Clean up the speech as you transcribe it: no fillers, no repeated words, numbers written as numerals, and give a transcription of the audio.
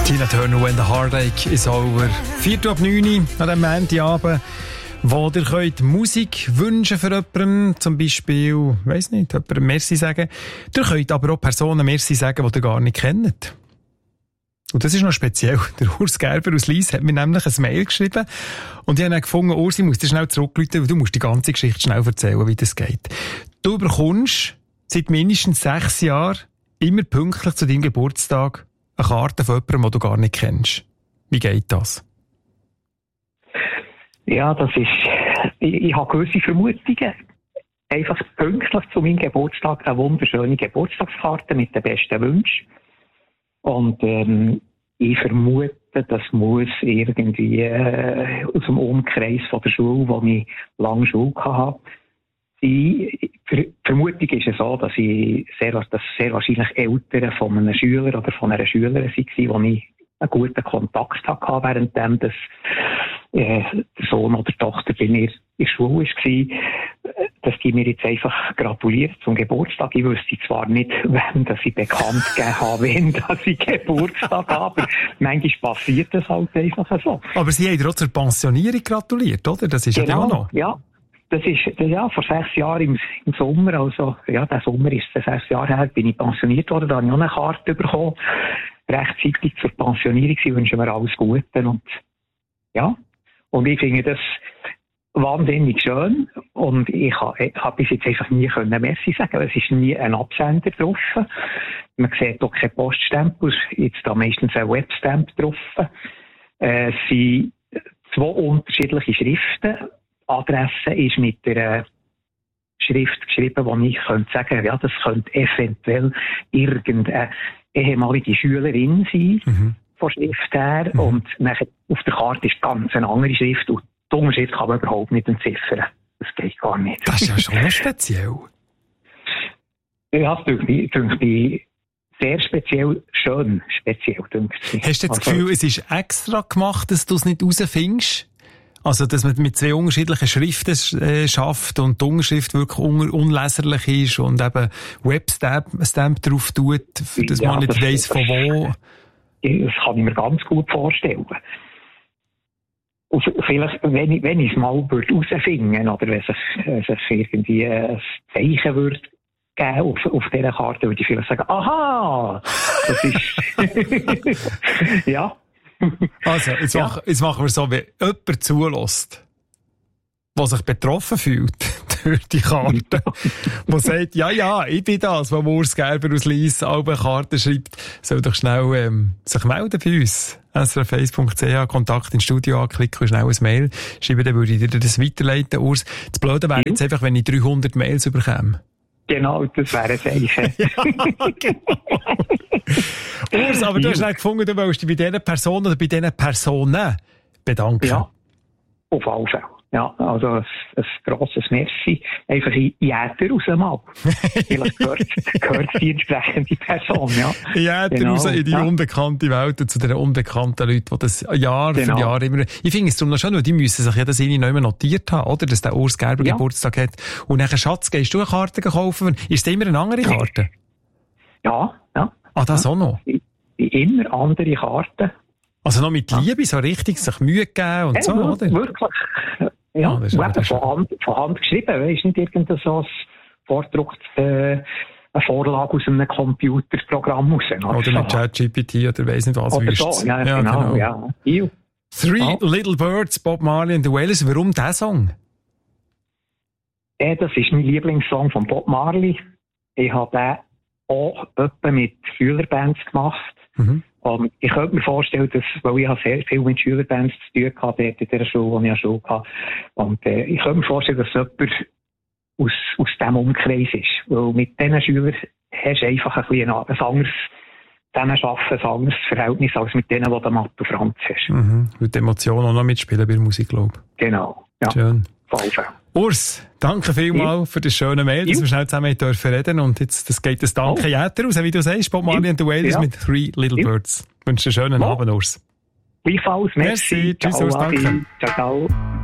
Tina Turner, When the Heartache is over. 4:09 an diesem Montagabend, wo ihr könnt Musik wünschen für jemanden, zum Beispiel, weiss nicht, jemandem Merci sagen. Ihr könnt aber auch Personen Merci sagen, die ihr gar nicht kennt. Und das ist noch speziell. Der Urs Gerber aus Lyss hat mir nämlich ein Mail geschrieben und ich habe dann gefunden, Urs, ich muss dir schnell zurückrufen, weil du musst die ganze Geschichte schnell erzählen, wie das geht. Du bekommst seit mindestens 6 Jahren immer pünktlich zu deinem Geburtstag eine Karte von jemandem, den du gar nicht kennst. Wie geht das? Ja, das ist... Ich habe gewisse Vermutungen. Einfach pünktlich zu meinem Geburtstag eine wunderschöne Geburtstagskarte mit den besten Wünschen. Und ich vermute, das muss irgendwie aus dem Umkreis von der Schule, wo ich lange Schule hatte. Die Vermutung ist es so, dass sehr wahrscheinlich Eltern von einem Schüler oder von einer Schülerin waren, wo ich einen guten Kontakt hatte, währenddem der Sohn oder die Tochter bei mir in der Schule war, dass die mir jetzt einfach gratuliert zum Geburtstag. Ich wüsste zwar nicht, wem dass ich bekannt gegeben habe, wen dass ich Geburtstag habe, aber manchmal passiert das halt einfach so. Aber Sie haben dir auch zur Pensionierung gratuliert, oder? Das ist genau, ja auch noch. Ja. Das ist, ja, vor 6 Jahren im Sommer, also, ja, der Sommer ist 6 Jahre her, bin ich pensioniert worden, da habe ich noch eine Karte bekommen. Rechtzeitig zur Pensionierung, sie wünschen mir alles Gute und, ja. Und ich finde das wahnsinnig schön und ich hab bis jetzt einfach nie Merci sagen. Es ist nie ein Absender drauf. Man sieht auch keinen Poststempel, jetzt da meistens ein Webstamp drauf. Es sind 2 unterschiedliche Schriften. Adresse ist mit der Schrift geschrieben, wo ich könnte sagen, ja, das könnte eventuell irgendeine ehemalige Schülerin sein, von Schrift her. Und nachher auf der Karte ist ganz eine andere Schrift und die Unterschrift kann man überhaupt nicht entziffern. Das geht gar nicht. Das ist ja schon speziell. Ja, das dünkt mich sehr speziell, schön speziell, dünkt mich. Hast du das Gefühl, es ist extra gemacht, dass du es nicht rausfindest? Also, dass man mit 2 unterschiedlichen Schriften schafft und die Unterschrift wirklich unleserlich ist und eben Webstamp drauf tut, dass man nicht weiss, von wo. Das kann ich mir ganz gut vorstellen. Und vielleicht, wenn ich es mal herausfinden oder wenn sich irgendwie ein Zeichen würde geben auf dieser Karte, würde ich vielleicht sagen, aha, das ist, ja. Also, jetzt machen wir so, wenn jemand zulässt, der sich betroffen fühlt durch die Karte, der sagt, ja, ich bin das, wo Urs Gerber aus Lyss eine Karte schreibt, soll doch schnell sich melden bei uns. srf1.ch, Kontakt ins Studio anklicken und schnell ein Mail schreiben, dann würde ich dir das weiterleiten. Urs, das Blöde wäre jetzt einfach, wenn ich 300 Mails bekomme. Genau, das wäre ein Zeichen. Urs, aber du hast nicht gefunden, du willst dich bei dieser Person oder bei diesen Personen bedanken. Ja, auf alle Fälle. Ja, also ein grosses Merci. Einfach in Äther raus mal. Vielleicht gehört die entsprechende Person, ja. In Äther raus in die unbekannte Welt, zu den unbekannten Leuten, die das Jahr für Jahr immer... Ich finde es darum noch schön, weil die müssen sich ja das irgendwie noch immer notiert haben, oder? Dass der Urs Gerber Geburtstag hat. Und nachher, Schatz, gehst du eine Karte kaufen? Ist das immer eine andere Karte? Ja. Ah, das auch noch? Immer andere Karten. Also noch mit Liebe, so richtig sich Mühe geben und so, oder? Wirklich. Ja, von Hand geschrieben. Weißt nicht irgendein so ein vorgedruckt, eine Vorlage aus einem Computerprogramm raus. Oder mit ChatGPT oder weiss nicht was. Oder so, ja, genau. Ja. Three Little Birds, Bob Marley and the Wailers. Warum dieser Song? Das ist mein Lieblingssong von Bob Marley. Ich habe den auch etwa mit Schülerbands gemacht. Und ich könnte mir vorstellen, dass, weil ich sehr viel mit Schülerbands zu tun hatte, in dieser Schule, wo ich eine Schule hatte. Und ich könnte mir vorstellen, dass jemand aus diesem Umkreis ist. Weil mit diesen Schülern hast du einfach ein anderes Zusammenarbeiten, ein anderes Verhältnis als mit denen, die der Mathe Franz hast. Und die Emotionen auch noch mitspielen bei der Musik, glaube ich. Genau. Ja. Schön. Urs, danke vielmals für das schöne Mail, dass wir schnell zusammen dürfen reden. Und jetzt, das geht das Danke Jäter raus, wie du sagst, Bob Marley and the Wailers mit Three Little Birds. Ich wünsche dir einen schönen Abend, Urs. Gleichfalls, merci. Tschüss, Urs, danke. Ciao.